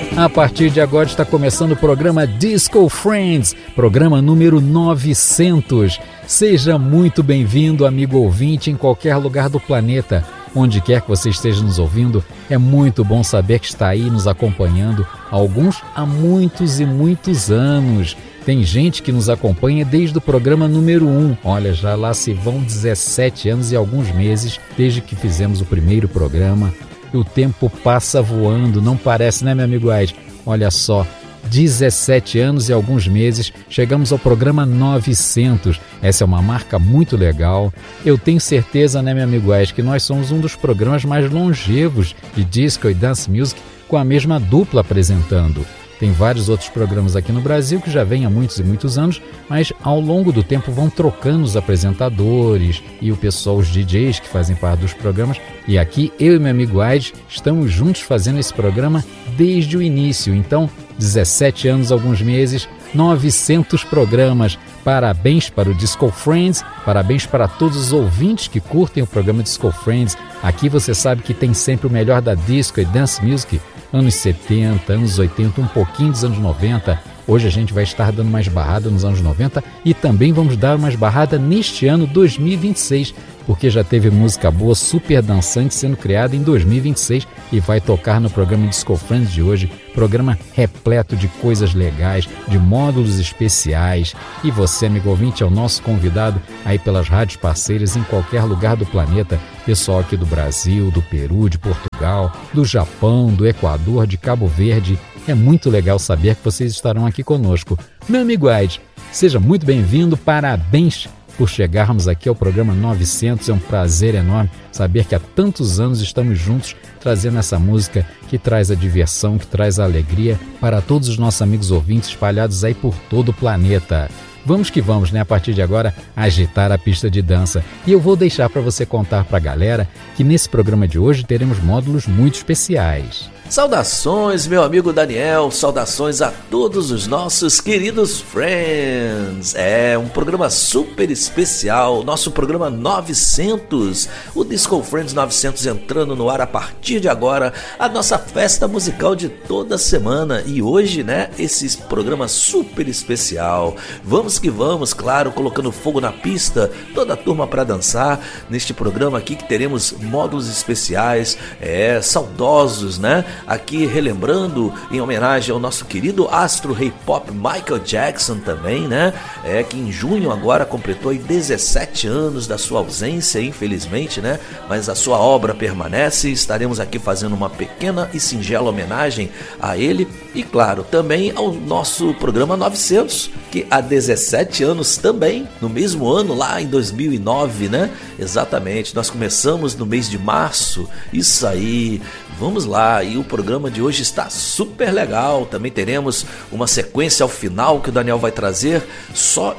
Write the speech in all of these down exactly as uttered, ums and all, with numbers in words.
A partir de agora está começando o programa Disco Friends, programa número novecentos. Seja muito bem-vindo, amigo ouvinte, em qualquer lugar do planeta. Onde quer que você esteja nos ouvindo, é muito bom saber que está aí nos acompanhando, alguns há muitos e muitos anos. Tem gente que nos acompanha desde o programa número um. Olha, já lá se vão dezessete anos e alguns meses desde que fizemos o primeiro programa. E o tempo passa voando, não parece, né, meu amigo Ed? Olha só, dezessete anos e alguns meses, chegamos ao programa novecentos. Essa é uma marca muito legal. Eu tenho certeza, né, meu amigo Ed, que nós somos um dos programas mais longevos de disco e dance music com a mesma dupla apresentando. Tem vários outros programas aqui no Brasil que já vêm há muitos e muitos anos, mas ao longo do tempo vão trocando os apresentadores e o pessoal, os D Js que fazem parte dos programas. E aqui eu e meu amigo Aide estamos juntos fazendo esse programa desde o início. Então, dezessete anos, alguns meses, novecentos programas. Parabéns para o Disco Friends, parabéns para todos os ouvintes que curtem o programa Disco Friends. Aqui você sabe que tem sempre o melhor da disco e dance music, anos setenta, anos oitenta, um pouquinho dos anos noventa. Hoje a gente vai estar dando mais barrada nos anos noventa e também vamos dar mais barrada neste ano dois mil e vinte e seis, porque já teve música boa, super dançante sendo criada em dois mil e vinte e seis e vai tocar no programa Disco Friends de hoje, programa repleto de coisas legais, de módulos especiais. E você, amigo ouvinte, é o nosso convidado aí pelas rádios parceiras em qualquer lugar do planeta, pessoal aqui do Brasil, do Peru, de Portugal, do Japão, do Equador, de Cabo Verde. É muito legal saber que vocês estarão aqui conosco. Meu amigo Aide, seja muito bem-vindo, parabéns por chegarmos aqui ao programa novecentos. É um prazer enorme saber que há tantos anos estamos juntos trazendo essa música que traz a diversão, que traz a alegria para todos os nossos amigos ouvintes espalhados aí por todo o planeta. Vamos que vamos, né? A partir de agora, agitar a pista de dança. E eu vou deixar para você contar para a galera que nesse programa de hoje teremos módulos muito especiais. Saudações, meu amigo Daniel, saudações a todos os nossos queridos friends. É um programa super especial, nosso programa novecentos, o Disco Friends novecentos entrando no ar a partir de agora, a nossa festa musical de toda semana. E hoje, né, esse programa super especial. Vamos que vamos, claro, colocando fogo na pista, toda a turma para dançar neste programa aqui que teremos módulos especiais, é, saudosos, né? Aqui relembrando em homenagem ao nosso querido astro rei pop Michael Jackson também, né? É que em junho agora completou dezessete anos da sua ausência, infelizmente, né? Mas a sua obra permanece. Estaremos aqui fazendo uma pequena e singela homenagem a ele e, claro, também ao nosso programa novecentos, que há dezessete anos também, no mesmo ano, lá em dois mil e nove, né? Exatamente, nós começamos no mês de março, isso aí. Vamos lá, e o programa de hoje está super legal. Também teremos uma sequência ao final que o Daniel vai trazer só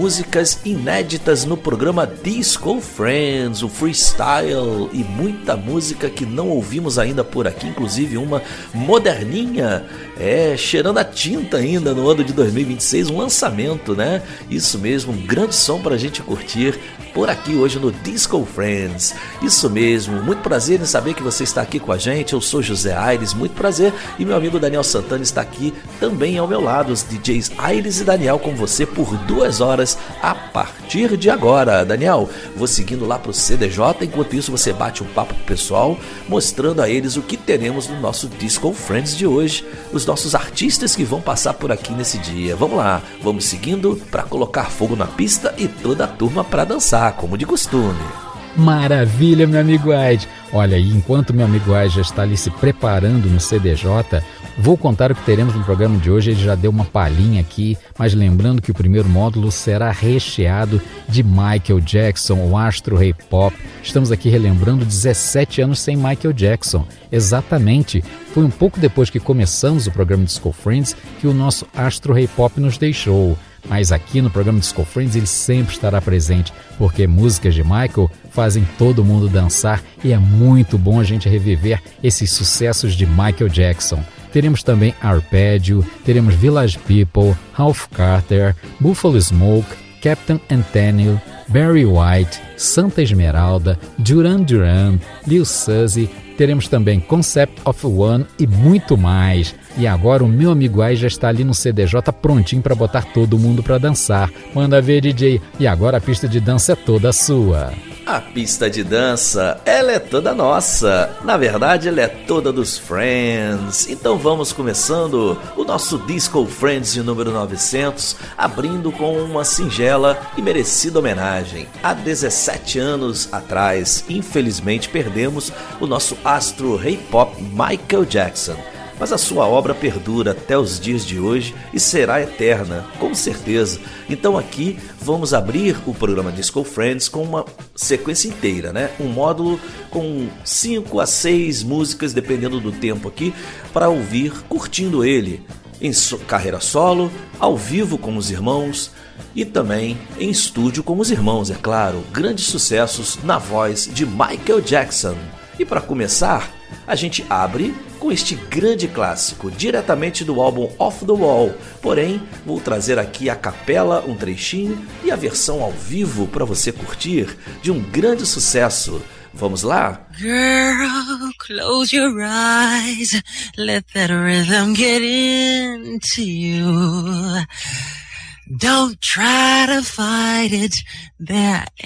de músicas inéditas no programa Disco Friends, o freestyle e muita música que não ouvimos ainda por aqui, inclusive uma moderninha, é, cheirando a tinta ainda no ano de dois mil e vinte e seis, um lançamento, né? Isso mesmo, um grande som pra gente curtir por aqui hoje no Disco Friends. Isso mesmo, muito prazer em saber que você está aqui com a gente. Eu sou José Aires, muito prazer, e meu amigo Daniel Santana está aqui também ao meu lado, os D Js Aires e Daniel com você por duas horas a partir de agora. Daniel, vou seguindo lá pro C D J, enquanto isso você bate um papo com o pessoal, mostrando a eles o que teremos no nosso Disco Friends de hoje, os nossos artistas que vão passar por aqui nesse dia. Vamos lá, vamos seguindo para colocar fogo na pista e toda a turma para dançar, como de costume. Maravilha, meu amigo Aide. Olha, e enquanto meu amigo Aide já está ali se preparando no C D J, vou contar o que teremos no programa de hoje. Ele já deu uma palhinha aqui, mas lembrando que o primeiro módulo será recheado de Michael Jackson, o astro rei pop. Estamos aqui relembrando dezessete anos sem Michael Jackson. Exatamente, foi um pouco depois que começamos o programa Disco Friends que o nosso astro rei pop nos deixou. Mas aqui no programa Disco Friends ele sempre estará presente, porque músicas de Michael fazem todo mundo dançar e é muito bom a gente reviver esses sucessos de Michael Jackson. Teremos também Arpeggio, teremos Village People, Ralph Carter, Buffalo Smoke, Captain Anthony, Barry White, Santa Esmeralda, Duran Duran, Lil Suzy, Teremos também Concept of One e muito mais. E agora o meu amigo Ai já está ali no C D J prontinho para botar todo mundo para dançar. Manda ver, D J. E agora a pista de dança é toda sua. A pista de dança, ela é toda nossa. Na verdade, ela é toda dos Friends. Então vamos começando o nosso Disco Friends de número novecentos, abrindo com uma singela e merecida homenagem. Há dezessete anos atrás, infelizmente, perdemos o nosso astro rei pop Michael Jackson. Mas a sua obra perdura até os dias de hoje e será eterna, com certeza. Então aqui vamos abrir o programa Disco Friends com uma sequência inteira, né? Um módulo com cinco a seis músicas, dependendo do tempo aqui, para ouvir curtindo ele em so- carreira solo, ao vivo com os irmãos e também em estúdio com os irmãos, é claro. Grandes sucessos na voz de Michael Jackson. E para começar, a gente abre com este grande clássico, diretamente do álbum Off the Wall. Porém, vou trazer aqui a capela, um trechinho e a versão ao vivo para você curtir de um grande sucesso. Vamos lá? Girl, close your eyes, let that rhythm get into you. Don't try to fight it, there